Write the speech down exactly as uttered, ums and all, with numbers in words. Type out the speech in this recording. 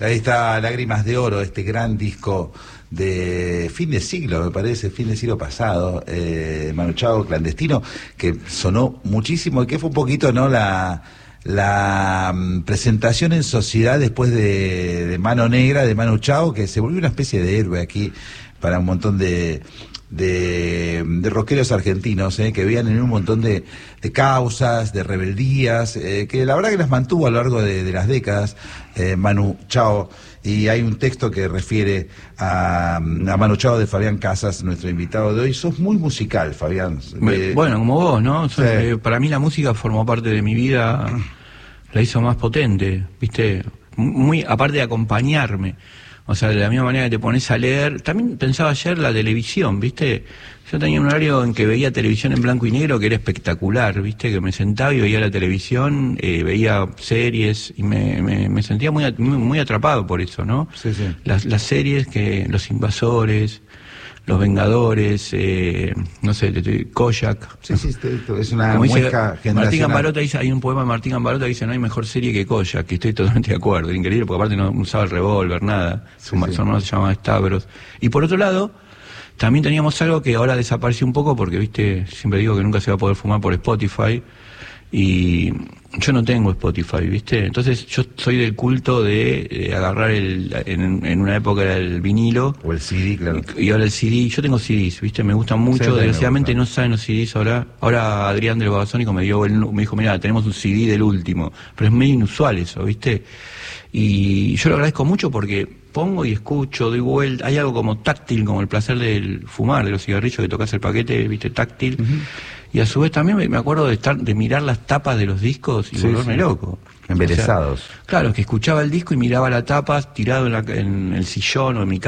Ahí está Lágrimas de Oro, este gran disco de fin de siglo, me parece, fin de siglo pasado, eh, Manu Chao, Clandestino, que sonó muchísimo y que fue un poquito, ¿no?, la... la um, presentación en sociedad después de, de Mano Negra, de Manu Chao, que se volvió una especie de héroe aquí para un montón de de, de rockeros argentinos, eh, que veían en un montón de, de causas, de rebeldías, eh, que la verdad que las mantuvo a lo largo de, de las décadas, eh, Manu Chao. Y hay un texto que refiere a, a Manu Chao de Fabián Casas, nuestro invitado de hoy. Sos muy musical, Fabián. Eh, bueno, como vos, ¿no? Sí. Eh, para mí la música formó parte de mi vida, la hizo más potente, ¿viste? Muy, aparte de acompañarme. O sea, de la misma manera que te pones a leer. También pensaba ayer la televisión, ¿viste? Yo tenía un horario en que veía televisión en blanco y negro que era espectacular, ¿viste? Que me sentaba y veía la televisión, eh, veía series y me, me, me sentía muy, muy muy atrapado por eso, ¿no? Sí, sí. Las, las series que Los Invasores, Los Vengadores, eh, no sé, Kojak. Sí, sí, es una Como dice muesca generacional. Martín Gambarota dice, hay un poema de Martín Gambarota que dice, no hay mejor serie que Kojak, que estoy totalmente de acuerdo, increíble, porque aparte no usaba el revólver, nada, sí, su, sí. su hermano se llamaba Stavros. Y por otro lado, también teníamos algo que ahora desapareció un poco, porque, viste, siempre digo que nunca se va a poder fumar por Spotify, y yo no tengo Spotify, ¿viste? Entonces yo soy del culto de, de agarrar el, en, en una época era el vinilo. O el C D, claro. Y, y ahora el C D, yo tengo C Ds, ¿viste? Me gustan mucho, sí, desgraciadamente gusta. No saben los C Ds ahora. Ahora Adrián del Babasónico me dio el, me dijo, mira, tenemos un C D del último, pero es medio inusual eso, ¿viste? Y yo lo agradezco mucho porque pongo y escucho, doy vuelta, hay algo como táctil, como el placer del fumar, de los cigarrillos, que tocas el paquete, ¿viste? Táctil. Uh-huh. Y a su vez también me acuerdo de estar de mirar las tapas de los discos y sí, volverme sí. loco. Embelesados. O sea, claro, que escuchaba el disco y miraba la tapa tirado en, la, en el sillón o en mi casa.